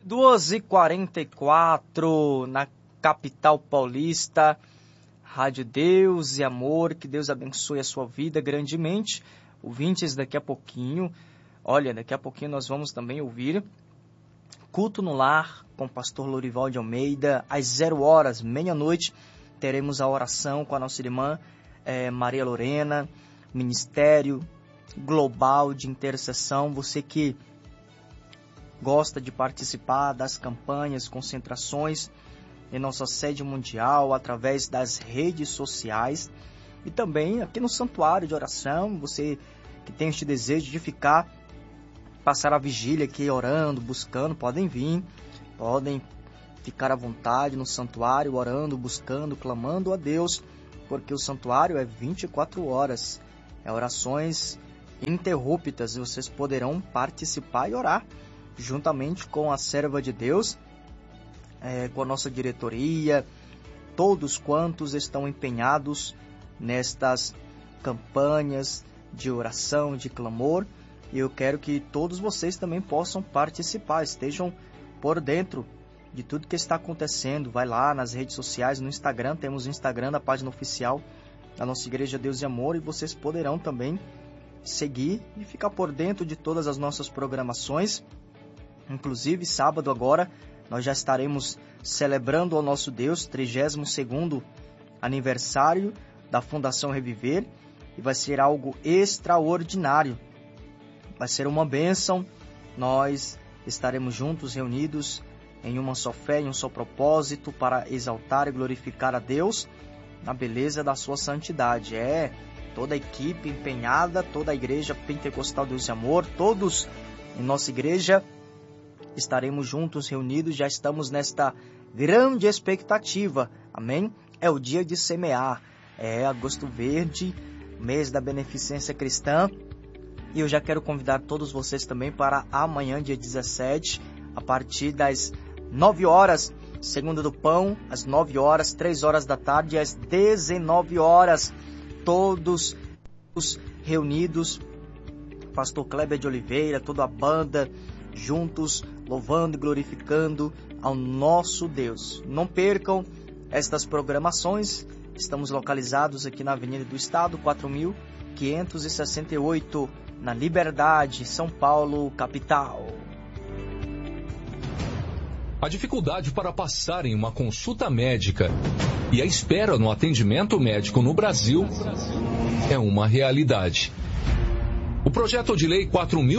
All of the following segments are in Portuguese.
2h44 na capital paulista. Rádio Deus e Amor, que Deus abençoe a sua vida grandemente. Ouvintes, daqui a pouquinho nós vamos também ouvir Culto no Lar com o pastor Lorival de Almeida. Às 0h, meia-noite, teremos a oração com a nossa irmã Maria Lorena, Ministério Global de Intercessão. Você que gosta de participar das campanhas, concentrações em nossa sede mundial, através das redes sociais e também aqui no santuário de oração, você que tem este desejo de passar a vigília aqui orando, buscando, podem ficar à vontade no santuário, orando, buscando, clamando a Deus, porque o santuário é 24 horas, orações ininterruptas, e vocês poderão participar e orar juntamente com a serva de Deus, com a nossa diretoria, todos quantos estão empenhados nestas campanhas de oração, de clamor. E eu quero que todos vocês também possam participar, estejam por dentro de tudo que está acontecendo. Vai lá nas redes sociais, no Instagram, temos o Instagram da página oficial da nossa Igreja Deus e Amor, e vocês poderão também seguir e ficar por dentro de todas as nossas programações. Inclusive, sábado agora, nós já estaremos celebrando ao nosso Deus 32º aniversário da Fundação Reviver, e vai ser algo extraordinário. Vai ser uma bênção. Nós estaremos juntos, reunidos em uma só fé, em um só propósito, para exaltar e glorificar a Deus na beleza da sua santidade. Toda a equipe empenhada, toda a Igreja Pentecostal Deus e Amor, todos em nossa igreja estaremos juntos, reunidos. Já estamos nesta grande expectativa, amém? É o dia de semear, Agosto Verde, mês da beneficência cristã, e eu já quero convidar todos vocês também para amanhã, dia 17, a partir das 9h, Segunda do Pão, às 9h, 3h da tarde, às 19h, todos os reunidos, pastor Kleber de Oliveira, toda a banda, juntos, louvando e glorificando ao nosso Deus. Não percam estas programações. Estamos localizados aqui na Avenida do Estado, 4568, na Liberdade, São Paulo, capital. A dificuldade para passar em uma consulta médica e a espera no atendimento médico no Brasil é uma realidade. O projeto de lei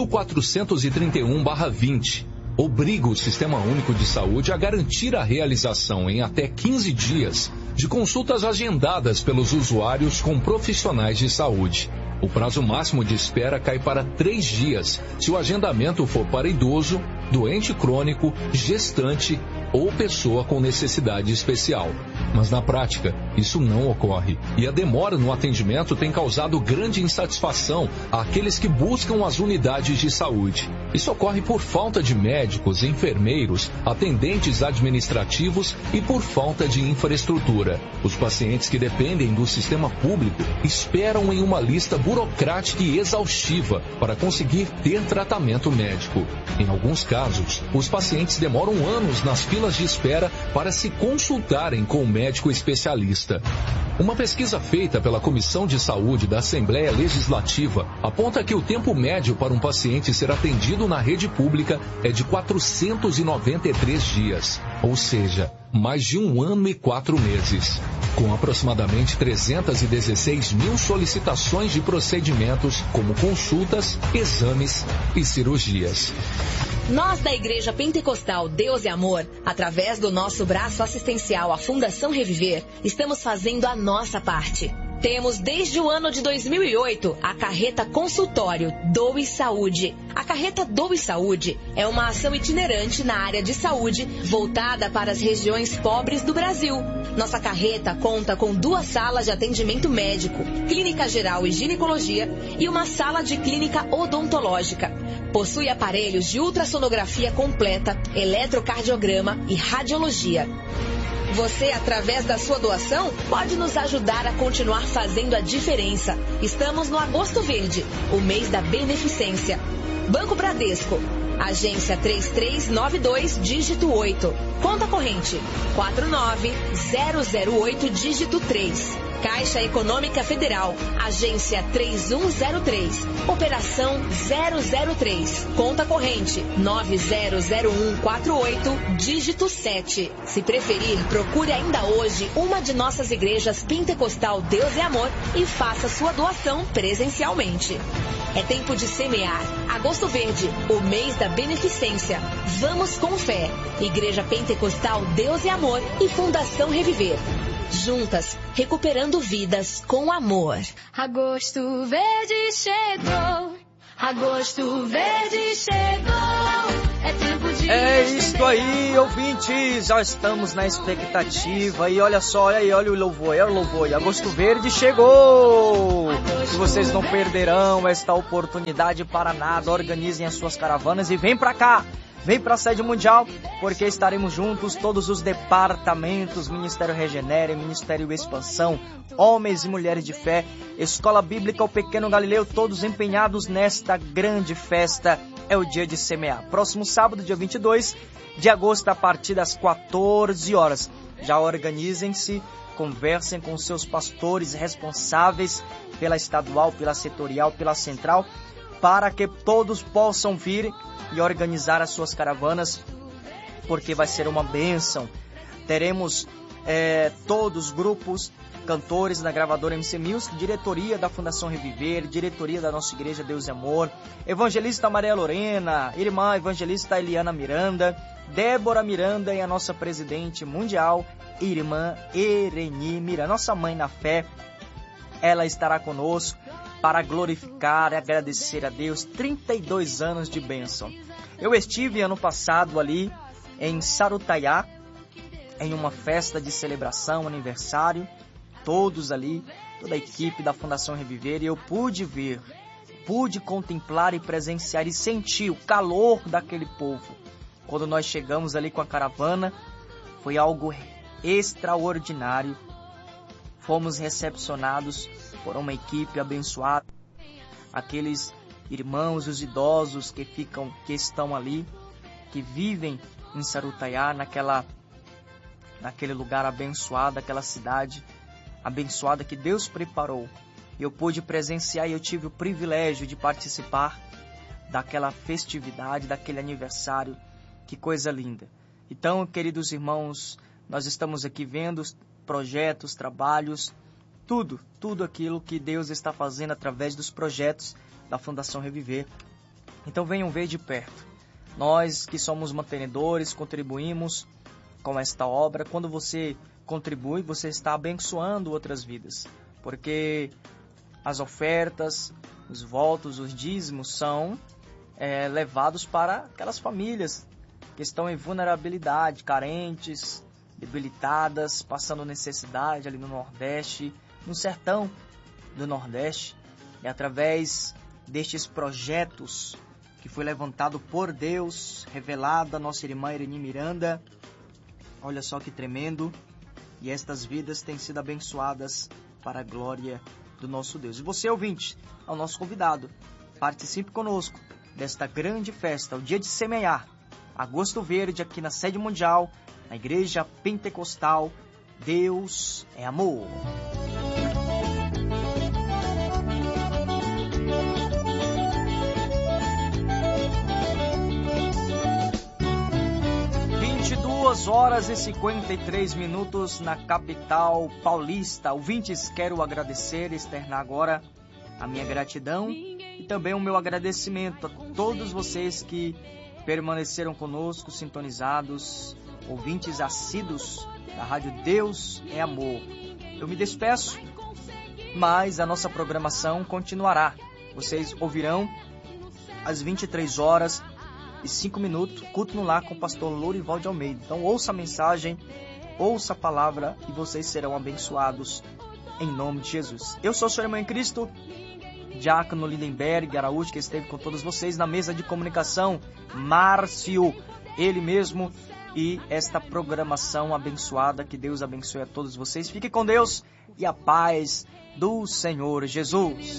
4.431/20 obriga o Sistema Único de Saúde a garantir a realização em até 15 dias de consultas agendadas pelos usuários com profissionais de saúde. O prazo máximo de espera cai para 3 dias se o agendamento for para idoso, doente crônico, gestante ou pessoa com necessidade especial. Mas na prática, isso não ocorre. E a demora no atendimento tem causado grande insatisfação àqueles que buscam as unidades de saúde. Isso ocorre por falta de médicos, enfermeiros, atendentes administrativos e por falta de infraestrutura. Os pacientes que dependem do sistema público esperam em uma lista burocrática e exaustiva para conseguir ter tratamento médico. Em alguns casos, os pacientes demoram anos nas filas de espera para se consultarem com o médico especialista. Uma pesquisa feita pela Comissão de Saúde da Assembleia Legislativa aponta que o tempo médio para um paciente ser atendido na rede pública é de 493 dias, ou seja, mais de 1 ano e 4 meses. Com aproximadamente 316 mil solicitações de procedimentos, como consultas, exames e cirurgias. Nós da Igreja Pentecostal Deus e Amor, através do nosso braço assistencial, a Fundação Reviver, estamos fazendo a nossa parte. Temos desde o ano de 2008 a carreta consultório Doe Saúde. A carreta Doe Saúde é uma ação itinerante na área de saúde voltada para as regiões pobres do Brasil. Nossa carreta conta com 2 salas de atendimento médico, clínica geral e ginecologia e uma sala de clínica odontológica. Possui aparelhos de ultrassonografia completa, eletrocardiograma e radiologia. Você, através da sua doação, pode nos ajudar a continuar fazendo a diferença. Estamos no Agosto Verde, o mês da beneficência. Banco Bradesco, Agência 3392, dígito 8. Conta corrente 49008, dígito 3. Caixa Econômica Federal, agência 3103, operação 003, conta corrente 900148, dígito 7. Se preferir, procure ainda hoje uma de nossas igrejas Pentecostal Deus e Amor e faça sua doação presencialmente. É tempo de semear. Agosto Verde, o mês da beneficência. Vamos com fé. Igreja Pentecostal Deus e Amor e Fundação Reviver. Juntas, recuperando vidas com amor. Agosto Verde chegou. Agosto Verde chegou. É tempo de... É isso aí, ouvintes. Já estamos na expectativa. E olha só, olha o louvor, Agosto Verde chegou. E vocês não perderão esta oportunidade para nada. Organizem as suas caravanas e vem pra cá. Vem para a sede mundial, porque estaremos juntos, todos os departamentos, Ministério Regenere, Ministério Expansão, homens e mulheres de fé, Escola Bíblica, o Pequeno Galileu, todos empenhados nesta grande festa. É o dia de semear. Próximo sábado, dia 22 de agosto, a partir das 14 horas. Já organizem-se, conversem com seus pastores responsáveis pela estadual, pela setorial, pela central, para que todos possam vir e organizar as suas caravanas, porque vai ser uma bênção. Teremos todos os grupos, cantores da gravadora MC Music, diretoria da Fundação Reviver, diretoria da nossa igreja Deus e Amor, evangelista Maria Lorena, irmã evangelista Eliana Miranda, Débora Miranda e a nossa presidente mundial, irmã Ereni Miranda, nossa mãe na fé. Ela estará conosco para glorificar e agradecer a Deus. 32 anos de bênção. Eu estive ano passado ali em Sarutaiá, em uma festa de celebração, aniversário, todos ali, toda a equipe da Fundação Reviver, e eu pude ver, pude contemplar e presenciar e sentir o calor daquele povo. Quando nós chegamos ali com a caravana, foi algo extraordinário. Fomos recepcionados por uma equipe abençoada. Aqueles irmãos, os idosos que estão ali, que vivem em Sarutaiá, naquele lugar abençoado, aquela cidade abençoada que Deus preparou. Eu pude presenciar e eu tive o privilégio de participar daquela festividade, daquele aniversário. Que coisa linda. Então, queridos irmãos, nós estamos aqui vendo projetos, trabalhos, tudo aquilo que Deus está fazendo através dos projetos da Fundação Reviver. Então venham ver de perto. Nós que somos mantenedores, contribuímos com esta obra. Quando você contribui, você está abençoando outras vidas, porque as ofertas, os votos, os dízimos são levados para aquelas famílias que estão em vulnerabilidade, carentes, debilitadas, passando necessidade ali no Nordeste, no sertão do Nordeste. E através destes projetos que foi levantado por Deus, revelado a nossa irmã Ereni Miranda, olha só que tremendo, e estas vidas têm sido abençoadas para a glória do nosso Deus. E você, ouvinte, é o nosso convidado, participe conosco desta grande festa, o dia de semear, Agosto Verde, aqui na sede mundial, na Igreja Pentecostal Deus é Amor. Horas e 53 minutos na capital paulista. Ouvintes, quero agradecer e externar agora a minha gratidão e também o meu agradecimento a todos vocês que permaneceram conosco, sintonizados, ouvintes assíduos da Rádio Deus é Amor. Eu me despeço, mas a nossa programação continuará. Vocês ouvirão às 23 horas e 5 minutos, culto no lar com o pastor Lourival de Almeida. Então ouça a mensagem, ouça a palavra e vocês serão abençoados em nome de Jesus. Eu sou o seu irmão em Cristo, Diácono Lindenberg Araújo, que esteve com todos vocês na mesa de comunicação, Márcio, ele mesmo, e esta programação abençoada. Que Deus abençoe a todos vocês. Fique com Deus e a paz do Senhor Jesus.